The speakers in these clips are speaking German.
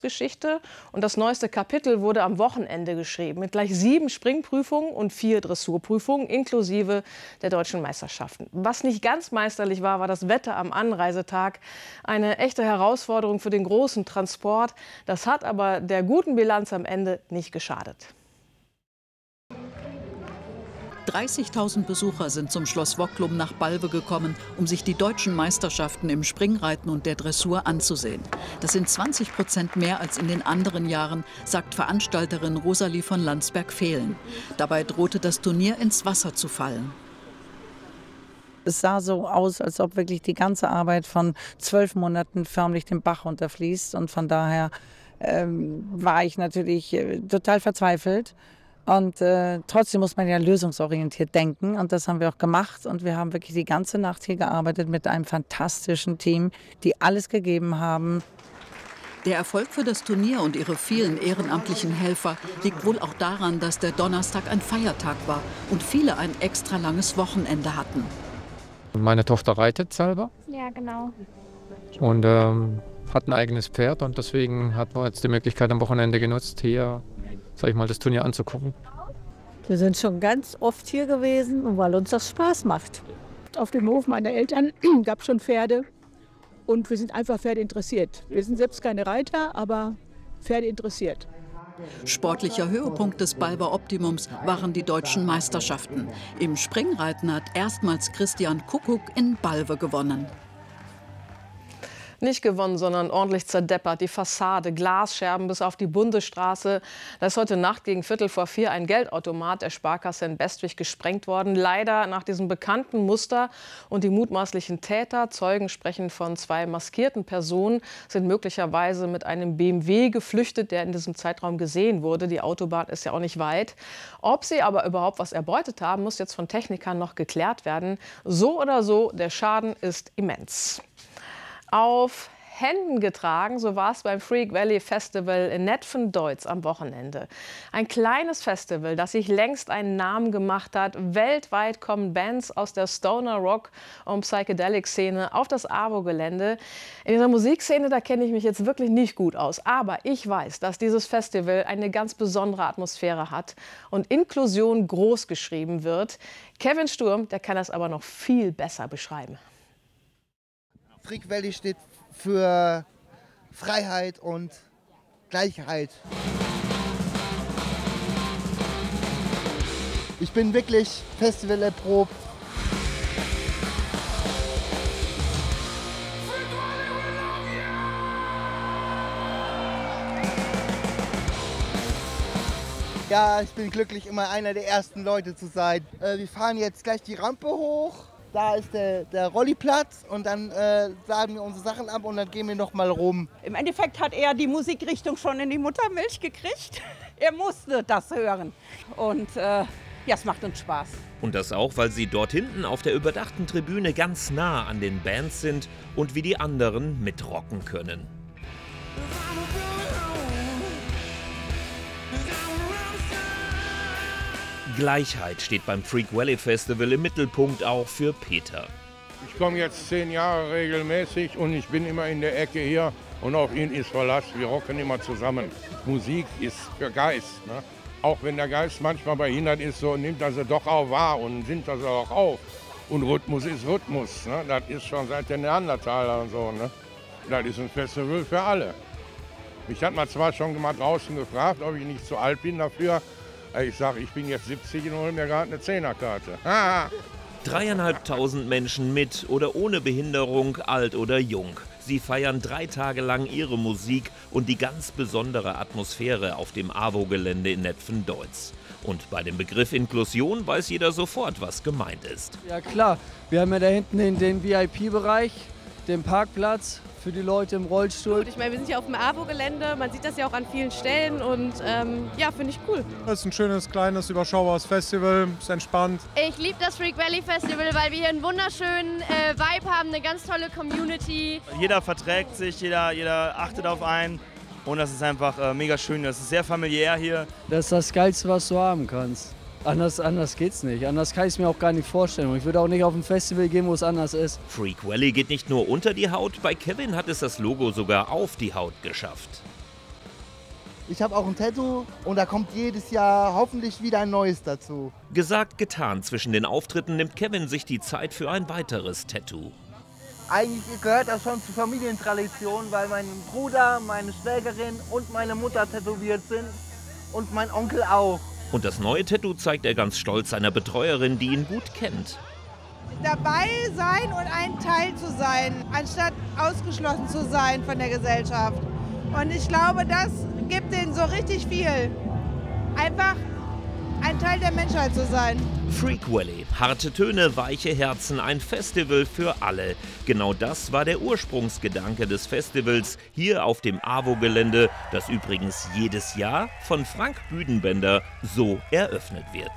Geschichte und das neueste Kapitel wurde am Wochenende geschrieben mit gleich 7 Springprüfungen und 4 Dressurprüfungen inklusive der deutschen Meisterschaften. Was nicht ganz meisterlich war, war das Wetter am Anreisetag. Eine echte Herausforderung für den großen Transport. Das hat aber der guten Bilanz am Ende nicht geschadet. 30.000 Besucher sind zum Schloss Wocklum nach Balve gekommen, um sich die deutschen Meisterschaften im Springreiten und der Dressur anzusehen. Das sind 20% mehr als in den anderen Jahren, sagt Veranstalterin Rosalie von Landsberg-Velen. Dabei drohte das Turnier ins Wasser zu fallen. Es sah so aus, als ob wirklich die ganze Arbeit von 12 Monaten förmlich den Bach runterfließt. Und von daher war ich natürlich total verzweifelt. Und trotzdem muss man ja lösungsorientiert denken und das haben wir auch gemacht und wir haben wirklich die ganze Nacht hier gearbeitet mit einem fantastischen Team, die alles gegeben haben. Der Erfolg für das Turnier und ihre vielen ehrenamtlichen Helfer liegt wohl auch daran, dass der Donnerstag ein Feiertag war und viele ein extra langes Wochenende hatten. Meine Tochter reitet selber. Ja, genau. Und hat ein eigenes Pferd und deswegen hat man jetzt die Möglichkeit am Wochenende genutzt, hier, sag ich mal, das Turnier anzugucken. Wir sind schon ganz oft hier gewesen, weil uns das Spaß macht. Auf dem Hof meiner Eltern gab es schon Pferde und wir sind einfach Pferde interessiert. Wir sind selbst keine Reiter, aber Pferde interessiert. Sportlicher Höhepunkt des Balver Optimums waren die deutschen Meisterschaften. Im Springreiten hat erstmals Christian Kuckuck in Balve gewonnen. Nicht gewonnen, sondern ordentlich zerdeppert. Die Fassade, Glasscherben bis auf die Bundesstraße. Da ist heute Nacht gegen 3:45 ein Geldautomat der Sparkasse in Bestwig gesprengt worden. Leider nach diesem bekannten Muster. Und die mutmaßlichen Täter, Zeugen sprechen von 2 maskierten Personen, sind möglicherweise mit einem BMW geflüchtet, der in diesem Zeitraum gesehen wurde. Die Autobahn ist ja auch nicht weit. Ob sie aber überhaupt was erbeutet haben, muss jetzt von Technikern noch geklärt werden. So oder so, der Schaden ist immens. Auf Händen getragen, so war es beim Freak Valley Festival in Netphen-Deutz am Wochenende. Ein kleines Festival, das sich längst einen Namen gemacht hat. Weltweit kommen Bands aus der Stoner Rock und Psychedelic-Szene auf das AWO-Gelände. In dieser Musikszene, da kenne ich mich jetzt wirklich nicht gut aus. Aber ich weiß, dass dieses Festival eine ganz besondere Atmosphäre hat und Inklusion groß geschrieben wird. Kevin Sturm, der kann das aber noch viel besser beschreiben. Freak Valley steht für Freiheit und Gleichheit. Ich bin wirklich Festival erprobt. Ja, ich bin glücklich, immer einer der ersten Leute zu sein. Wir fahren jetzt gleich die Rampe hoch. Da ist der Rolliplatz und dann laden wir unsere Sachen ab und dann gehen wir noch mal rum. Im Endeffekt hat er die Musikrichtung schon in die Muttermilch gekriegt. Er musste das hören und ja, es macht uns Spaß. Und das auch, weil sie dort hinten auf der überdachten Tribüne ganz nah an den Bands sind und wie die anderen mitrocken können. Gleichheit steht beim Freak Valley Festival im Mittelpunkt, auch für Peter. Ich komme jetzt 10 Jahre regelmäßig und ich bin immer in der Ecke hier und auf ihn ist Verlass. Wir rocken immer zusammen. Musik ist für Geist. Ne? Auch wenn der Geist manchmal behindert ist, so nimmt er sie doch auch wahr und nimmt das auch auf. Und Rhythmus ist Rhythmus. Ne? Das ist schon seit den Neandertalern und so. Ne? Das ist ein Festival für alle. Mich hat man zwar schon mal draußen gefragt, ob ich nicht zu alt bin dafür. Ich sage, ich bin jetzt 70 und hole mir gerade eine 10er-Karte. 3.500 Menschen mit oder ohne Behinderung, alt oder jung. Sie feiern 3 Tage lang ihre Musik und die ganz besondere Atmosphäre auf dem AWO-Gelände in Netphen-Deutz. Und bei dem Begriff Inklusion weiß jeder sofort, was gemeint ist. Ja klar, wir haben ja da hinten den VIP-Bereich, den Parkplatz für die Leute im Rollstuhl. Ich meine, wir sind ja auf dem AWO-Gelände, man sieht das ja auch an vielen Stellen und ja, finde ich cool. Das ist ein schönes, kleines, überschaubares Festival, ist entspannt. Ich liebe das Freak Valley Festival, weil wir hier einen wunderschönen Vibe haben, eine ganz tolle Community. Jeder verträgt sich, jeder achtet auf einen und das ist einfach mega schön. Das ist sehr familiär hier. Das ist das Geilste, was du haben kannst. Anders geht's nicht. Anders kann ich es mir auch gar nicht vorstellen. Und ich würde auch nicht auf ein Festival gehen, wo es anders ist. Freak Valley geht nicht nur unter die Haut, bei Kevin hat es das Logo sogar auf die Haut geschafft. Ich habe auch ein Tattoo und da kommt jedes Jahr hoffentlich wieder ein neues dazu. Gesagt, getan. Zwischen den Auftritten nimmt Kevin sich die Zeit für ein weiteres Tattoo. Eigentlich gehört das schon zur Familientradition, weil mein Bruder, meine Schwägerin und meine Mutter tätowiert sind und mein Onkel auch. Und das neue Tattoo zeigt er ganz stolz seiner Betreuerin, die ihn gut kennt. Dabei sein und ein Teil zu sein, anstatt ausgeschlossen zu sein von der Gesellschaft. Und ich glaube, das gibt denen so richtig viel. Einfach ein Teil der Menschheit zu sein. Freak Valley. Harte Töne, weiche Herzen, ein Festival für alle. Genau das war der Ursprungsgedanke des Festivals hier auf dem AWO-Gelände, das übrigens jedes Jahr von Frank Büdenbender so eröffnet wird.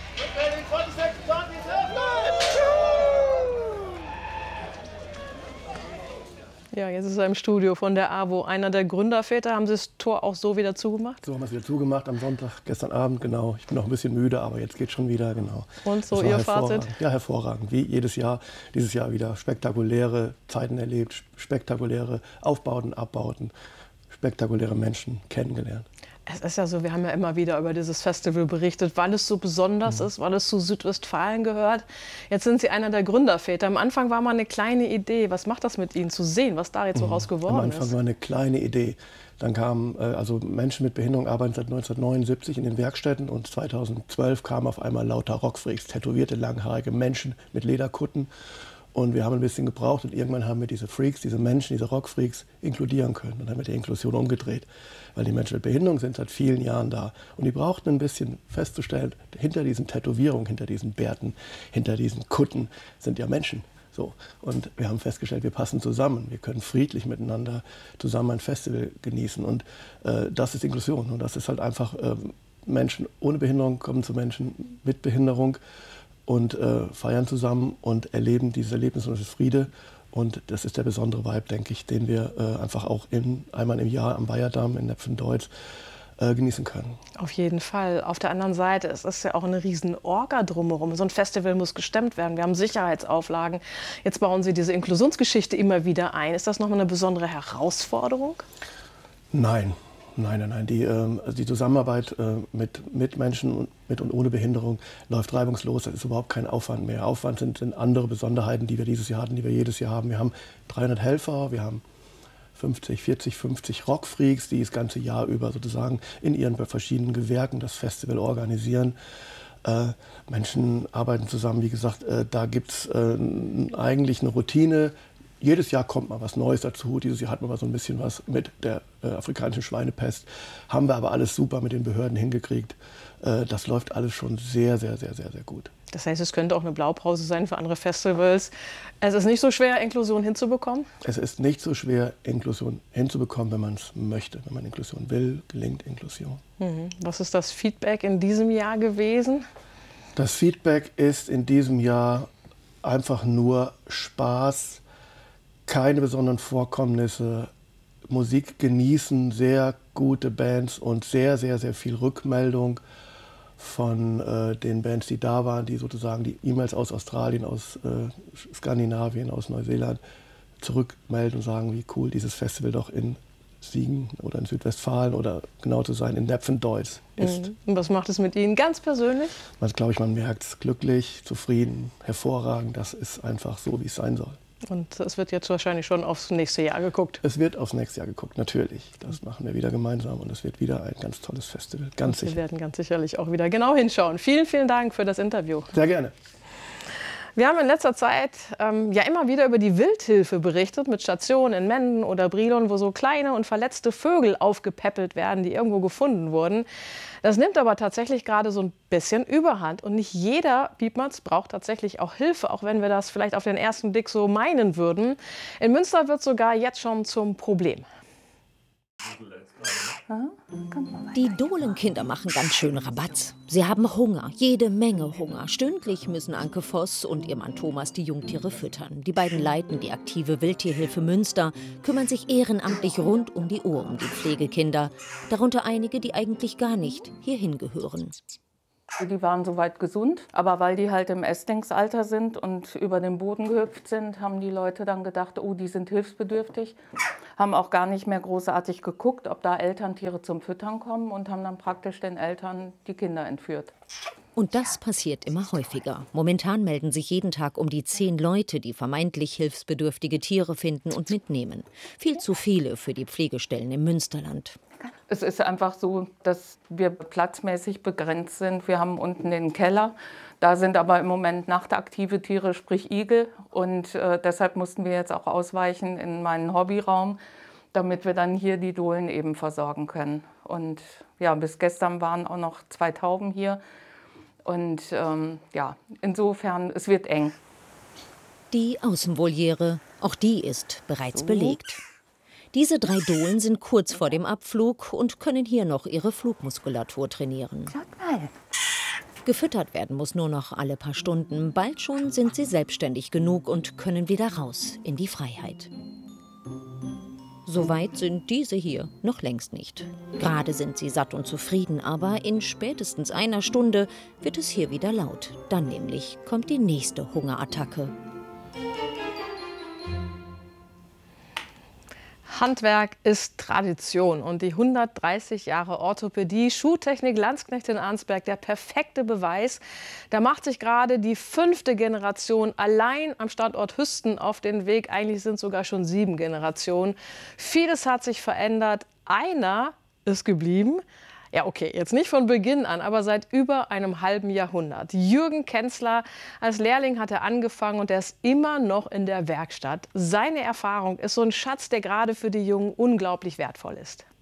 Ja, jetzt ist er im Studio von der AWO. Einer der Gründerväter. Haben Sie das Tor auch so wieder zugemacht? So haben wir es wieder zugemacht am Sonntag, gestern Abend, genau. Ich bin noch ein bisschen müde, aber jetzt geht schon wieder, genau. Und so Ihr Fazit? Ja, hervorragend. Wie jedes Jahr, dieses Jahr wieder spektakuläre Zeiten erlebt, spektakuläre Aufbauten, Abbauten, spektakuläre Menschen kennengelernt. Es ist ja so, wir haben ja immer wieder über dieses Festival berichtet, weil es so besonders ist, weil es zu Südwestfalen gehört. Jetzt sind Sie einer der Gründerväter. Am Anfang war mal eine kleine Idee. Was macht das mit Ihnen zu sehen, was da jetzt so raus geworden ist? Am Anfang war eine kleine Idee. Dann kamen also Menschen mit Behinderung arbeiten seit 1979 in den Werkstätten und 2012 kamen auf einmal lauter Rockfreaks, tätowierte, langhaarige Menschen mit Lederkutten. Und wir haben ein bisschen gebraucht und irgendwann haben wir diese Freaks, diese Menschen, diese Rockfreaks inkludieren können. Und dann haben wir die Inklusion umgedreht, weil die Menschen mit Behinderung sind seit vielen Jahren da. Und die brauchten ein bisschen festzustellen, hinter diesen Tätowierungen, hinter diesen Bärten, hinter diesen Kutten sind ja Menschen. So. Und wir haben festgestellt, wir passen zusammen. Wir können friedlich miteinander zusammen ein Festival genießen. Und das ist Inklusion. Und das ist halt einfach, Menschen ohne Behinderung kommen zu Menschen mit Behinderung und feiern zusammen und erleben dieses Erlebnis und das ist Friede. Und das ist der besondere Vibe, denke ich, den wir einfach auch einmal im Jahr am Weierdamm in Nepfendeutz genießen können. Auf jeden Fall. Auf der anderen Seite, es ist ja auch eine riesen Orga drumherum. So ein Festival muss gestemmt werden. Wir haben Sicherheitsauflagen. Jetzt bauen Sie diese Inklusionsgeschichte immer wieder ein. Ist das nochmal eine besondere Herausforderung? Nein. Nein. Die Zusammenarbeit mit Menschen mit und ohne Behinderung läuft reibungslos. Das ist überhaupt kein Aufwand mehr. Aufwand sind andere Besonderheiten, die wir dieses Jahr hatten, die wir jedes Jahr haben. Wir haben 300 Helfer, wir haben 50 Rockfreaks, die das ganze Jahr über sozusagen in ihren verschiedenen Gewerken das Festival organisieren. Menschen arbeiten zusammen, wie gesagt, da gibt es eigentlich eine Routine. Jedes Jahr kommt mal was Neues dazu. Dieses Jahr hatten wir mal so ein bisschen was mit der afrikanischen Schweinepest. Haben wir aber alles super mit den Behörden hingekriegt. Das läuft alles schon sehr gut. Das heißt, es könnte auch eine Blaupause sein für andere Festivals. Es ist nicht so schwer, Inklusion hinzubekommen? Es ist nicht so schwer, Inklusion hinzubekommen, wenn man es möchte. Wenn man Inklusion will, gelingt Inklusion. Was ist das Feedback in diesem Jahr gewesen? Das Feedback ist in diesem Jahr einfach nur Spaß, keine besonderen Vorkommnisse, Musik genießen, sehr gute Bands und sehr viel Rückmeldung von den Bands, die da waren, die sozusagen die E-Mails aus Australien, aus Skandinavien, aus Neuseeland zurückmelden und sagen, wie cool dieses Festival doch in Siegen oder in Südwestfalen oder genau zu sein, in Nepfendeutz ist. Und was macht es mit Ihnen ganz persönlich? Man merkt es glücklich, zufrieden, hervorragend. Das ist einfach so, wie es sein soll. Und es wird jetzt wahrscheinlich schon aufs nächste Jahr geguckt. Es wird aufs nächste Jahr geguckt, natürlich. Das machen wir wieder gemeinsam und es wird wieder ein ganz tolles Festival, ganz sicher. Wir werden ganz sicherlich auch wieder genau hinschauen. Vielen Dank für das Interview. Sehr gerne. Wir haben in letzter Zeit ja immer wieder über die Wildhilfe berichtet, mit Stationen in Menden oder Brilon, wo so kleine und verletzte Vögel aufgepäppelt werden, die irgendwo gefunden wurden. Das nimmt aber tatsächlich gerade so ein bisschen Überhand. Und nicht jeder Piepmatz braucht tatsächlich auch Hilfe, auch wenn wir das vielleicht auf den ersten Blick so meinen würden. In Münster wird sogar jetzt schon zum Problem. Die Dohlenkinder machen ganz schön Rabatz. Sie haben Hunger, jede Menge Hunger. Stündlich müssen Anke Voss und ihr Mann Thomas die Jungtiere füttern. Die beiden leiten die aktive Wildtierhilfe Münster, kümmern sich ehrenamtlich rund um die Uhr um die Pflegekinder. Darunter einige, die eigentlich gar nicht hierhin gehören. Die waren soweit gesund, aber weil die halt im Ästlingsalter sind und über den Boden gehüpft sind, haben die Leute dann gedacht, oh, die sind hilfsbedürftig, haben auch gar nicht mehr großartig geguckt, ob da Elterntiere zum Füttern kommen und haben dann praktisch den Eltern die Kinder entführt. Und das passiert immer häufiger. Momentan melden sich jeden Tag um die 10 Leute, die vermeintlich hilfsbedürftige Tiere finden und mitnehmen. Viel zu viele für die Pflegestellen im Münsterland. Es ist einfach so, dass wir platzmäßig begrenzt sind. Wir haben unten den Keller. Da sind aber im Moment nachtaktive Tiere, sprich Igel. Und deshalb mussten wir jetzt auch ausweichen in meinen Hobbyraum, damit wir dann hier die Dohlen eben versorgen können. Und ja, bis gestern waren auch noch 2 Tauben hier. Und ja, insofern, es wird eng. Die Außenvoliere, auch die ist bereits belegt. Diese 3 Dohlen sind kurz vor dem Abflug und können hier noch ihre Flugmuskulatur trainieren. Gefüttert werden muss nur noch alle paar Stunden. Bald schon sind sie selbstständig genug und können wieder raus in die Freiheit. Soweit sind diese hier noch längst nicht. Gerade sind sie satt und zufrieden, aber in spätestens einer Stunde wird es hier wieder laut. Dann nämlich kommt die nächste Hungerattacke. Handwerk ist Tradition und die 130 Jahre Orthopädie, Schuhtechnik Landsknecht in Arnsberg, der perfekte Beweis. Da macht sich gerade die 5. Generation allein am Standort Hüsten auf den Weg. Eigentlich sind sogar schon 7 Generationen. Vieles hat sich verändert. Einer ist geblieben. Ja, okay, jetzt nicht von Beginn an, aber seit über einem halben Jahrhundert. Jürgen Kenzler, als Lehrling hat er angefangen und er ist immer noch in der Werkstatt. Seine Erfahrung ist so ein Schatz, der gerade für die Jungen unglaublich wertvoll ist.